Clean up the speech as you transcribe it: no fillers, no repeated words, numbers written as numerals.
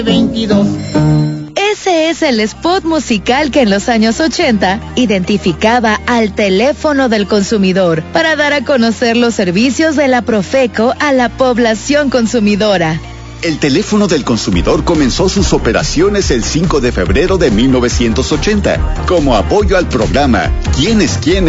22. Ese es el spot musical que en los años 80 identificaba al teléfono del consumidor para dar a conocer los servicios de la Profeco a la población consumidora. El teléfono del consumidor comenzó sus operaciones el 5 de febrero de 1980 como apoyo al programa ¿Quién es quién?